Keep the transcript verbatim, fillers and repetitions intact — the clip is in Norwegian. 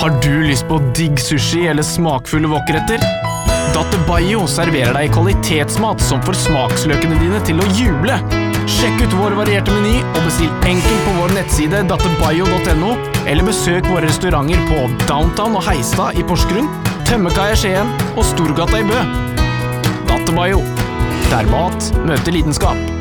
Har du lyst på digg sushi eller smakfulle wokretter? Dattebayo serverer deg kvalitetsmat som får smaksløkene dine til å juble. Sjekk ut vår varierte meny og bestill enkelt på vår nettside dattebayo punktum no, eller besøk våre restauranter på Downtown og Heistad i Porsgrunn, Tømmekaia i Skien og Storgata i Bø. Dattebayo, der mat møter lidenskap.